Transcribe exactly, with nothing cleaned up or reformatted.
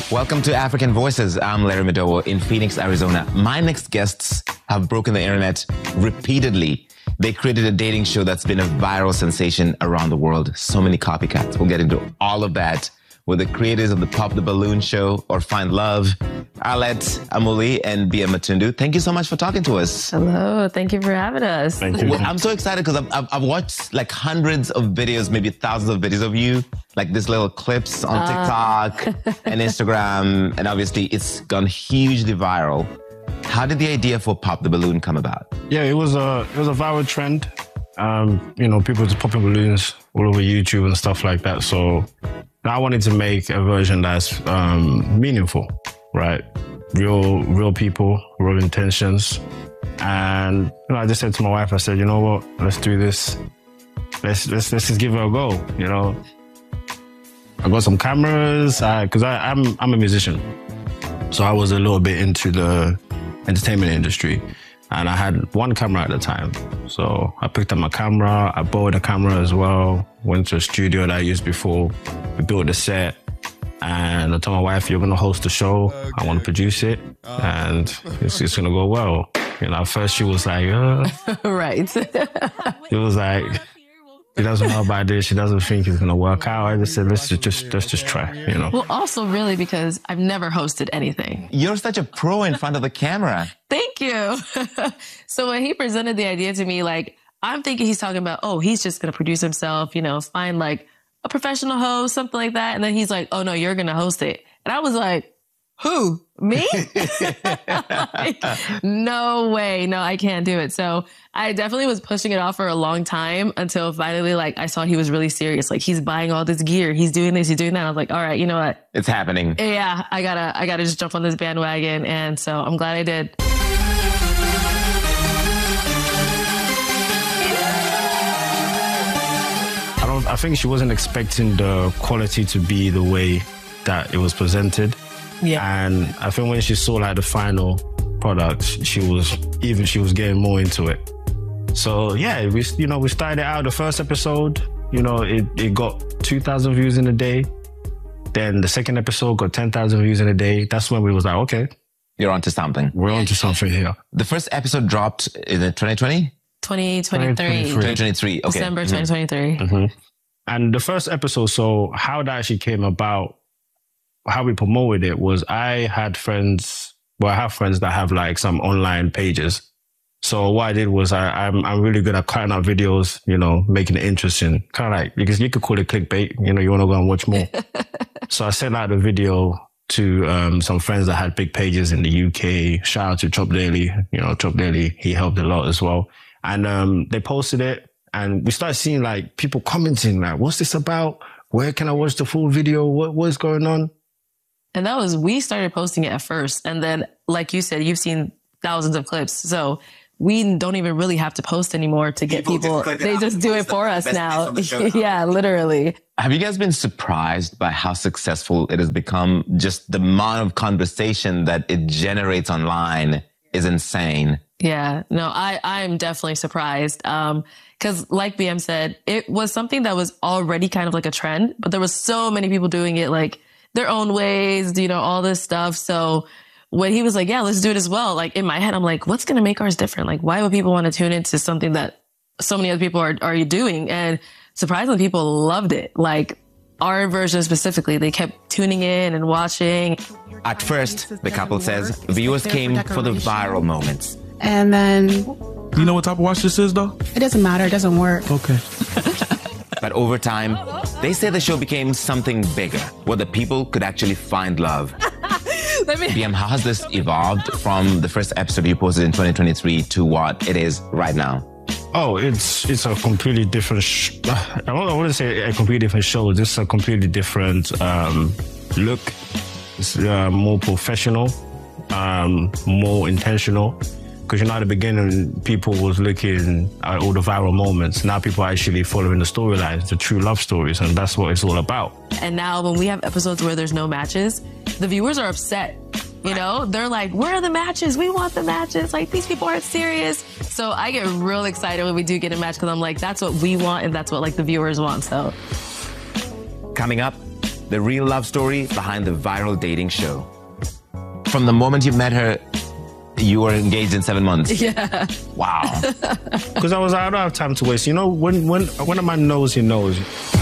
Welcome to African Voices. I'm Larry Madowo in Phoenix, Arizona. My next guests have broken the internet repeatedly. They created a dating show that's been a viral sensation around the world. So many copycats. We'll get into all of that with the creators of the Pop the Balloon show or Find Love, Arlette Amuli and Bia Matundu. Thank you so much for talking to us. Hello. Thank you for having us. Thank you. Well, I'm so excited because I've, I've, I've watched like hundreds of videos, maybe thousands of videos of you, like these little clips on uh. TikTok and Instagram. And obviously it's gone hugely viral. How did the idea for Pop the Balloon come about? Yeah, it was a it was a viral trend. Um, you know, people just popping balloons all over YouTube and stuff like that. So I wanted to make a version that's um, meaningful, right? Real, real people, real intentions. And you know, I just said to my wife, I said, you know what? Let's do this. Let's let's let's just give it a go. You know, I got some cameras because I, I I'm I'm a musician, so I was a little bit into the entertainment industry. And I had one camera at the time. So I picked up my camera, I borrowed a camera as well, went to a studio that I used before, we built a set, and I told my wife, you're gonna host the show, I wanna produce it, and it's, it's gonna go well. You know, at first she was like, uh. Right. It was like, she doesn't know about this, she doesn't think it's gonna work out. I just said, let's just, just let's just try, you know. Well, also really because I've never hosted anything. You're such a pro in front of the camera. Thank you. So when he presented the idea to me, like, I'm thinking he's talking about, oh, he's just going to produce himself, you know, find like a professional host, something like that. And then he's like, oh no, you're going to host it. And I was like, who? Me? Like, no way. No, I can't do it. So I definitely was pushing it off for a long time until finally, like, I saw he was really serious. Like, he's buying all this gear. He's doing this. He's doing that. I was like, all right, you know what? It's happening. Yeah, I gotta, I gotta just jump on this bandwagon. And so I'm glad I did. I don't, I think she wasn't expecting the quality to be the way that it was presented. Yeah. And I think when she saw like the final product, she was even she was getting more into it. So yeah, we you know we started out the first episode. You know it it got two thousand views in a day. Then the second episode got ten thousand views in a day. That's when we was like, okay, you're onto something. We're onto something here. The first episode dropped in twenty twenty. twenty twenty-three. twenty twenty-three. Okay. December twenty twenty-three. Mm-hmm. And the first episode. So how that actually came about. How we promoted it was I had friends, well, I have friends that have like some online pages. So what I did was I, I'm, I'm really good at cutting out videos, you know, making it interesting. Kind of like, because you could call it clickbait, you know, you want to go and watch more. So I sent out a video to um, some friends that had big pages in the U K. Shout out to Chop Daily, you know, Chop Daily, he helped a lot as well. And um, they posted it and we started seeing like people commenting like, what's this about? Where can I watch the full video? What, what's going on? And that was, we started posting it at first. And then, like you said, you've seen thousands of clips. So we don't even really have to post anymore to get people. people they just do it for us now. Yeah, literally. Have you guys been surprised by how successful it has become? Just the amount of conversation that it generates online is insane. Yeah, no, I, I'm definitely surprised. Um, cause like B M said, it was something that was already kind of like a trend, but there was so many people doing it like their own ways, you know, all this stuff. So when he was like, yeah, let's do it as well. Like in my head, I'm like, what's going to make ours different? Like, why would people want to tune into something that so many other people are, are doing? And surprisingly, people loved it. Like our version specifically, they kept tuning in and watching. At first, the couple says viewers came for the viral moments. And then... Do you know what type of watch this is, though? It doesn't matter. It doesn't work. Okay. But over time, they say the show became something bigger, where the people could actually find love. B M, how has this evolved from the first episode you posted in twenty twenty-three to what it is right now? Oh, it's it's a completely different... Sh- I wouldn't say a completely different show. It's a completely different um, look. It's uh, more professional, um, more intentional. Because, you know, at the beginning, people was looking at all the viral moments. Now people are actually following the storylines, the true love stories, and that's what it's all about. And now when we have episodes where there's no matches, the viewers are upset. You know, they're like, where are the matches? We want the matches. Like, these people aren't serious. So I get real excited when we do get a match because I'm like, that's what we want and that's what, like, the viewers want, so. Coming up, the real love story behind the viral dating show. From the moment you met her, you were engaged in seven months. Yeah. Wow. Because I was like, I don't have time to waste. You know, when when when a man knows, he knows.